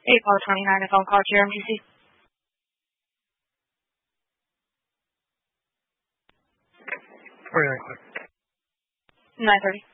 April 29, a phone call to your MTC. Very quick. 9:30.